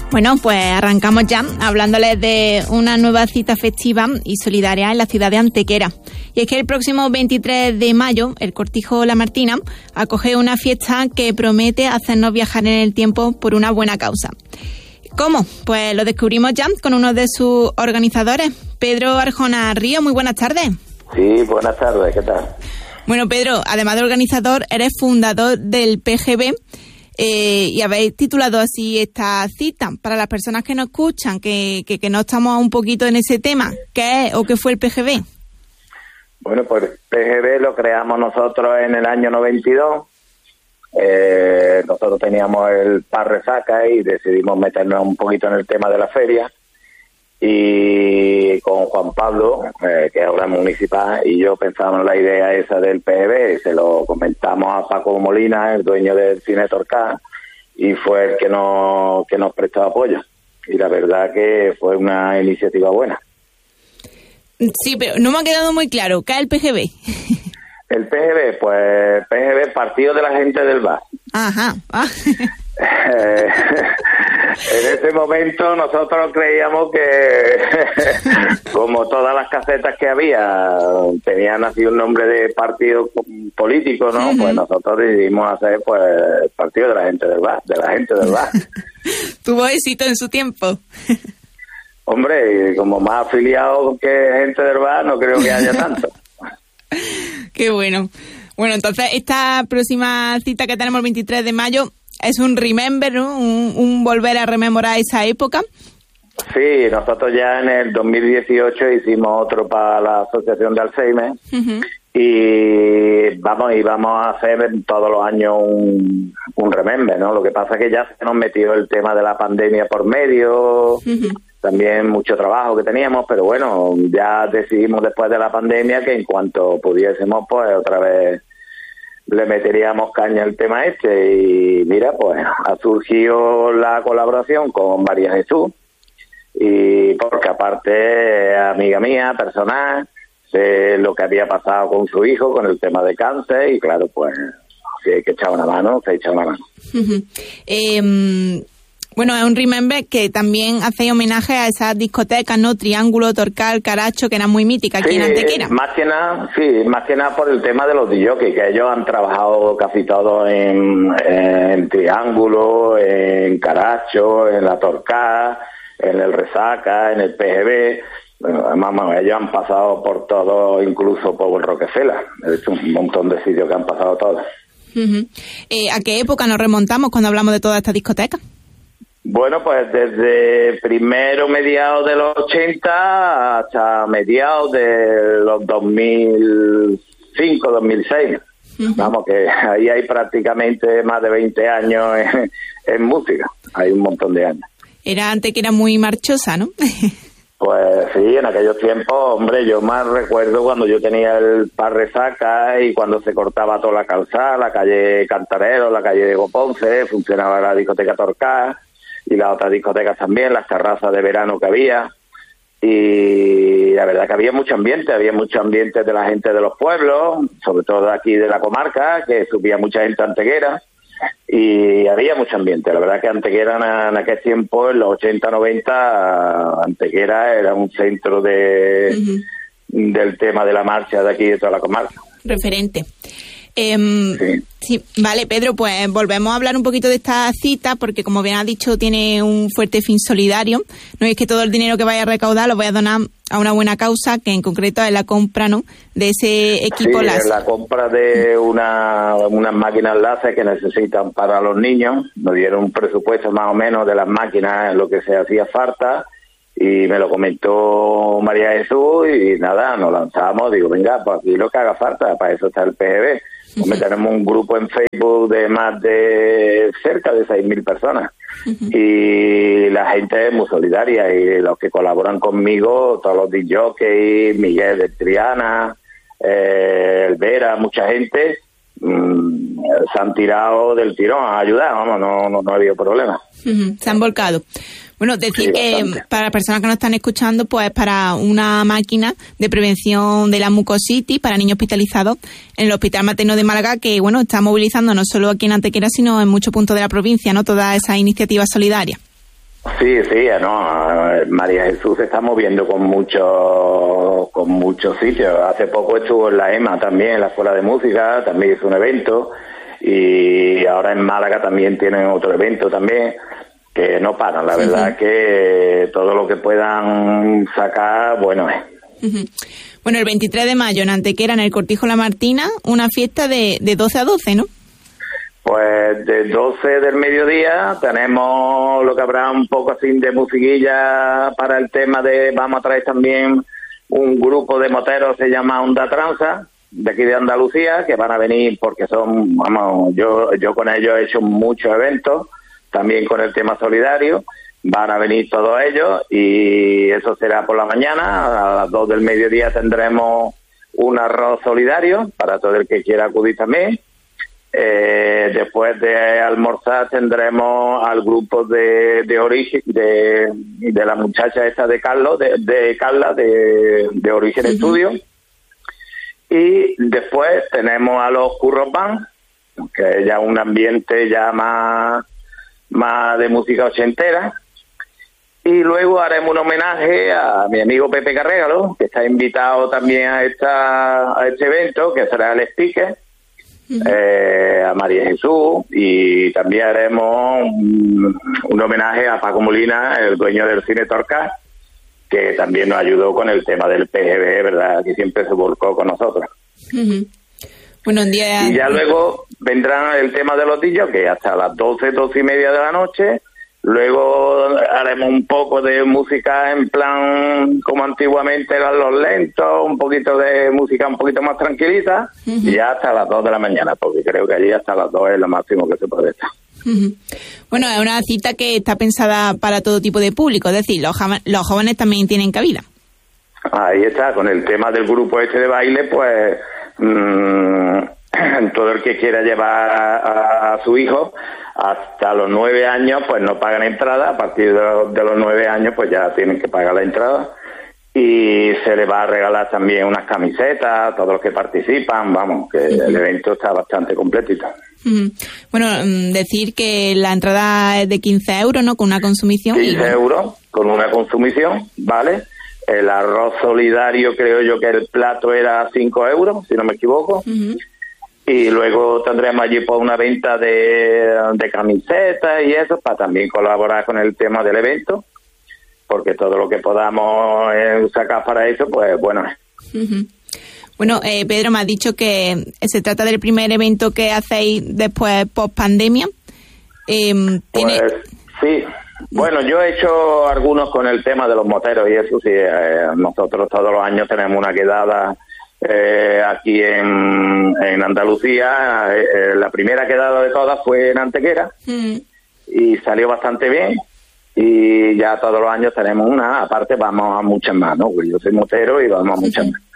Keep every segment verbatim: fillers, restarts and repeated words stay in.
Bueno, pues arrancamos ya hablándoles de una nueva cita festiva y solidaria en la ciudad de Antequera. Y es que el próximo veintitrés de mayo, el Cortijo La Martina acoge una fiesta que promete hacernos viajar en el tiempo por una buena causa. ¿Cómo? Pues lo descubrimos ya con uno de sus organizadores, Pedro Arjona Río. Muy buenas tardes. Sí, buenas tardes, ¿qué tal? Bueno, Pedro, además de organizador, eres fundador del P G B eh, y habéis titulado así esta cita. Para las personas que nos escuchan, que, que, que no estamos un poquito en ese tema, ¿qué es o qué fue el P G B? Bueno, pues el P G B lo creamos nosotros en el año noventa y dos. Eh, nosotros teníamos el Par Resaca y decidimos meternos un poquito en el tema de la feria, y con Juan Pablo, eh, que es ahora municipal, y yo pensábamos la idea esa del P G B, se lo comentamos a Paco Molina, el dueño del Cine Torcal, y fue el que nos, que nos prestó apoyo, y la verdad que fue una iniciativa buena. Sí, pero no me ha quedado muy claro, ¿qué es el P G B? El P G B, pues P G B, Partido de la Gente del Bar. Ajá. Ah. Eh, en ese momento nosotros creíamos que, como todas las casetas que había tenían así un nombre de partido político, ¿no? Uh-huh. Pues nosotros decidimos hacer, pues, el Partido de la Gente del Bar, de la gente del bar. ¿Tuvo éxito en su tiempo? Hombre, como más afiliados que gente del bar, no creo que haya tanto. Qué bueno. Bueno, entonces esta próxima cita que tenemos el veintitrés de mayo es un remember, ¿no? Un, un volver a rememorar esa época. Sí, nosotros ya en el dos mil dieciocho hicimos otro para la Asociación de Alzheimer. Uh-huh. Y vamos, y vamos a hacer todos los años un, un remember, ¿no? Lo que pasa es que ya se nos metió el tema de la pandemia por medio. Uh-huh. También mucho trabajo que teníamos, pero bueno, ya decidimos después de la pandemia que en cuanto pudiésemos, pues otra vez le meteríamos caña al tema este. Y mira, pues ha surgido la colaboración con María Jesús, y porque aparte es amiga mía, personal, sé lo que había pasado con su hijo, con el tema de cáncer, y claro, pues si hay que echar una mano, se echa una mano. Uh-huh. eh... Bueno, es un remember que también hace homenaje a esas discotecas, ¿no? Triángulo, Torcal, Caracho, que eran muy míticas aquí sí, en Antequera. Más que nada, sí, más que nada por el tema de los D J, que ellos han trabajado casi todos en, en Triángulo, en Caracho, en la Torcal, en el Resaca, en el P G B. Bueno, vamos, ellos han pasado por todo, incluso por el Rockefeller. Es un montón de sitios que han pasado todos. Uh-huh. Eh, ¿A qué época nos remontamos cuando hablamos de todas estas discotecas? Bueno, pues desde primero mediados de los ochenta hasta mediados de los dos mil cinco, dos mil seis. Uh-huh. Vamos, que ahí hay prácticamente más de veinte años en, en música. Hay un montón de años. Era antes que era muy marchosa, ¿no? Pues sí, en aquellos tiempos, hombre, yo más recuerdo cuando yo tenía el Par Resaca y cuando se cortaba toda la calzada, la calle Cantarero, la calle Diego Ponce, funcionaba la discoteca Torcal, y las otras discotecas también, las terrazas de verano que había, y la verdad que había mucho ambiente, había mucho ambiente de la gente de los pueblos, sobre todo de aquí de la comarca, que subía mucha gente a Antequera, y había mucho ambiente. La verdad que Antequera en, en aquel tiempo, en los ochenta, noventa, Antequera era un centro de uh-huh. del tema de la marcha de aquí de toda la comarca. Referente. Eh, sí. sí, vale, Pedro, pues volvemos a hablar un poquito de esta cita, porque como bien has dicho, tiene un fuerte fin solidario. No es que todo el dinero que vaya a recaudar lo voy a donar a una buena causa, que en concreto es la compra, ¿no?, de ese equipo sí, láser. Sí, la compra de una unas máquinas láser que necesitan para los niños. Nos dieron un presupuesto más o menos de las máquinas, lo que se hacía falta, y me lo comentó María Jesús, y nada, nos lanzamos, digo, venga, pues aquí lo que haga falta, para eso está el P G B. Uh-huh. Tenemos un grupo en Facebook de más de cerca de seis mil personas. Uh-huh. Y la gente es muy solidaria, y los que colaboran conmigo, todos los D Js, Miguel de Triana, eh, el Vera, mucha gente, mmm, se han tirado del tirón a ayudar, vamos, no, no, no ha habido problema. Uh-huh. Se han volcado. Bueno, decir sí, que bastante. Para las personas que nos están escuchando, pues para una máquina de prevención de la mucositis para niños hospitalizados en el Hospital Materno de Málaga, que bueno, está movilizando no solo aquí en Antequera, sino en muchos puntos de la provincia, ¿no?, todas esas iniciativas solidarias. Sí, sí, no, María Jesús se está moviendo con muchos con muchos sitios. Hace poco estuvo en la E M A también, en la Escuela de Música, también hizo un evento, y ahora en Málaga también tienen otro evento también, que no paran, la uh-huh. verdad que todo lo que puedan sacar, bueno es. Uh-huh. Bueno, el veintitrés de mayo en Antequera, en el Cortijo La Martina, una fiesta de, de doce a doce, ¿no? Pues de doce del mediodía tenemos lo que habrá un poco así de musiquilla para el tema de, vamos a traer también un grupo de moteros, se llama Onda Transa, de aquí de Andalucía, que van a venir porque son, vamos, yo yo con ellos he hecho muchos eventos, también con el tema solidario, van a venir todos ellos y eso será por la mañana, a las dos del mediodía tendremos un arroz solidario para todo el que quiera acudir también. Eh, después de almorzar tendremos al grupo de de origen de, de la muchacha esta de Carlos de, de Carla de, de Origen uh-huh. Estudio, y después tenemos a los Curros Band, que ya un ambiente ya más más de música ochentera, y luego haremos un homenaje a mi amigo Pepe Carregalo, que está invitado también a esta a este evento, que será el speaker. Uh-huh. Eh, a María Jesús, y también haremos un, un homenaje a Paco Molina, el dueño del Cine Torcal, que también nos ayudó con el tema del P G B, ¿verdad? Que siempre se volcó con nosotros. Uh-huh. Bueno, un día... Y ya luego vendrán el tema de los D J, que hasta las doce, doce y media de la noche. Luego haremos un poco de música en plan como antiguamente eran los lentos, un poquito de música un poquito más tranquilita, uh-huh. y ya hasta las dos de la mañana, porque creo que allí hasta las dos es lo máximo que se puede estar. Uh-huh. Bueno, es una cita que está pensada para todo tipo de público, es decir, los, jama- los jóvenes también tienen cabida. Ahí está, con el tema del grupo este de baile, pues mmm, todo el que quiera llevar a, a, a su hijo hasta los nueve años, pues no pagan entrada. A partir de los, de los nueve años, pues ya tienen que pagar la entrada. Y se le va a regalar también unas camisetas a todos los que participan. Vamos, que uh-huh. el evento está bastante completito. Uh-huh. Bueno, decir que la entrada es de quince euros, ¿no? Con una consumición. quince euros con una consumición, ¿vale? El arroz solidario, creo yo que el plato era cinco euros, si no me equivoco. Uh-huh. Y luego tendremos allí pues una venta de, de camisetas y eso, para también colaborar con el tema del evento, porque todo lo que podamos eh, sacar para eso, pues bueno. Uh-huh. Bueno, eh, Pedro, me has dicho que se trata del primer evento que hacéis después post pandemia. Eh, ¿tiene... Pues sí. Bueno, yo he hecho algunos con el tema de los moteros y eso, sí. Eh, nosotros todos los años tenemos una quedada Eh, aquí en, en Andalucía. Eh, la primera quedada de todas fue en Antequera, mm. y salió bastante bien, y ya todos los años tenemos una, aparte vamos a muchas más, ¿no? Yo soy motero y vamos a muchas más,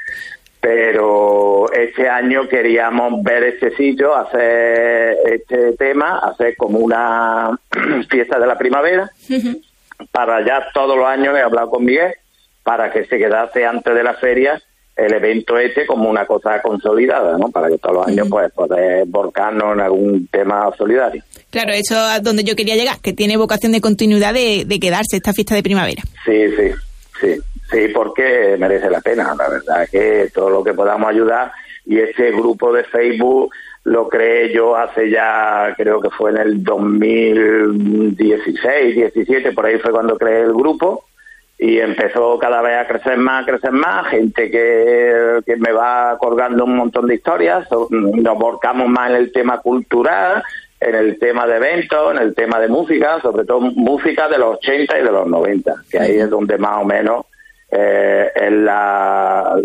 pero este año queríamos ver este sitio, hacer este tema, hacer como una fiesta de la primavera, mm-hmm. para ya todos los años he hablado con Miguel para que se quedase antes de la feria el evento este como una cosa consolidada, ¿no? Para que todos los años pues poder volcarnos en algún tema solidario. Claro, eso es donde yo quería llegar, que tiene vocación de continuidad de, de quedarse esta fiesta de primavera. Sí, sí, sí, sí, porque merece la pena, la verdad que todo lo que podamos ayudar, y este grupo de Facebook lo creé yo hace ya, creo que fue en el dos mil dieciséis, diecisiete, por ahí fue cuando creé el grupo. Y empezó cada vez a crecer más, a crecer más, gente que, que me va colgando un montón de historias. Nos volcamos más en el tema cultural, en el tema de eventos, en el tema de música, sobre todo música de los ochenta y de los noventa, que ahí es donde más o menos eh, es la,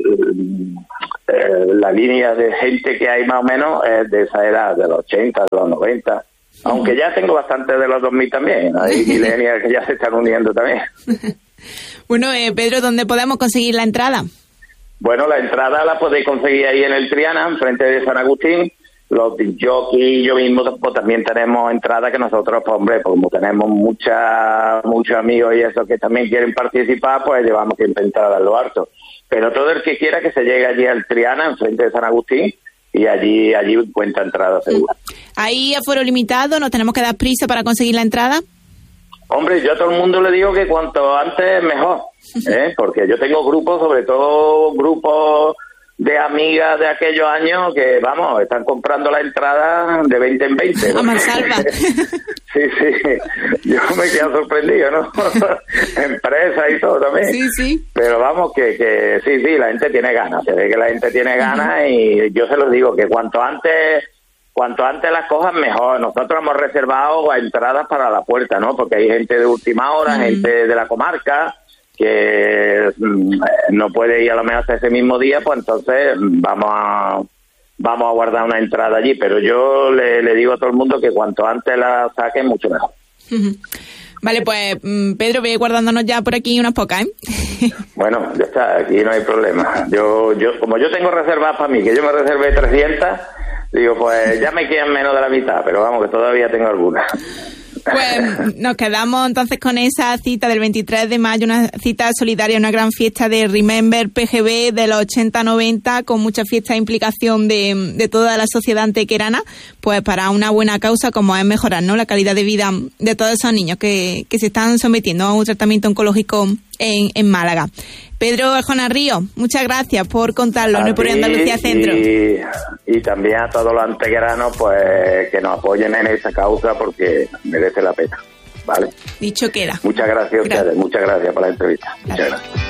eh, la línea de gente que hay más o menos es de esa edad, de los ochenta, de los noventa. Aunque ya tengo bastante de los dos mil también, hay millennials que ya se están uniendo también. Bueno, eh, Pedro, ¿dónde podemos conseguir la entrada? Bueno, la entrada la podéis conseguir ahí en el Triana, enfrente de San Agustín. Los jockeys y yo mismo pues, también tenemos entrada, que nosotros, pues, hombre, como tenemos mucha, muchos amigos y eso que también quieren participar, pues llevamos siempre entrada en lo alto. Pero todo el que quiera que se llegue allí al Triana, enfrente de San Agustín, y allí allí cuenta entrada segura. ¿Hay aforo limitado? ¿Nos tenemos que dar prisa para conseguir la entrada? Hombre, yo a todo el mundo le digo que cuanto antes mejor, ¿eh? Porque yo tengo grupos, sobre todo grupos de amigas de aquellos años que, vamos, están comprando la entrada de veinte en veinte, ¿no? A mansalva. Sí, sí, yo me quedo sorprendido, ¿no? Empresa y todo también. Sí, sí. Pero vamos, que, que sí, sí, la gente tiene ganas, se ve que la gente tiene ganas, uh-huh. Y yo se los digo, que cuanto antes... Cuanto antes las cojas, mejor. Nosotros hemos reservado entradas para la puerta, ¿no? Porque hay gente de última hora, mm. gente de la comarca, que mm, no puede ir a lo mejor hasta ese mismo día, pues entonces vamos a vamos a guardar una entrada allí. Pero yo le, le digo a todo el mundo que cuanto antes la saquen, mucho mejor. Vale, pues Pedro, ve guardándonos ya por aquí unas pocas, ¿eh? Bueno, ya está, aquí no hay problema. Yo, yo como yo tengo reservadas para mí, que yo me reservé trescientas... Digo, pues ya me quedan menos de la mitad, pero vamos, que todavía tengo algunas. Pues nos quedamos entonces con esa cita del veintitrés de mayo, una cita solidaria, una gran fiesta de Remember P G B de los ochenta noventa, con mucha fiesta e implicación de, de toda la sociedad antequerana, pues para una buena causa como es mejorar, ¿no?, la calidad de vida de todos esos niños que, que se están sometiendo a un tratamiento oncológico en, en Málaga. Pedro Arjona Ríos, muchas gracias por contarlo, ¿no?, por Andalucía Centro. Y, y también a todos los antequeranos, pues que nos apoyen en esa causa porque merece la pena, ¿vale? Dicho queda. Muchas gracias a ustedes, muchas gracias por la entrevista. Muchas gracias.